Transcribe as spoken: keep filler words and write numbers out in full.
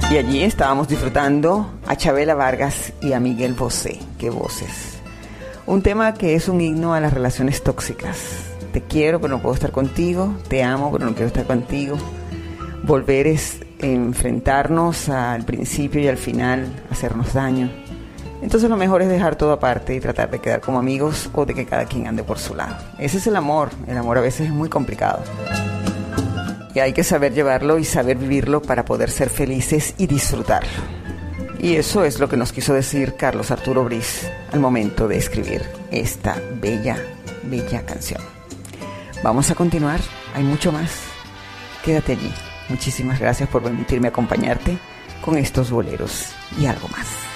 Y allí estábamos disfrutando a Chavela Vargas y a Miguel Bosé. ¡Qué voces! Un tema que es un himno a las relaciones tóxicas. Te quiero, pero no puedo estar contigo. Te amo, pero no quiero estar contigo. Volver es enfrentarnos al principio y al final, hacernos daño. Entonces lo mejor es dejar todo aparte y tratar de quedar como amigos o de que cada quien ande por su lado. Ese es el amor. El amor a veces es muy complicado. Y hay que saber llevarlo y saber vivirlo para poder ser felices y disfrutarlo. Y eso es lo que nos quiso decir Carlos Arturo Bris al momento de escribir esta bella, bella canción. Vamos a continuar, hay mucho más. Quédate allí. Muchísimas gracias por permitirme acompañarte con estos boleros y algo más.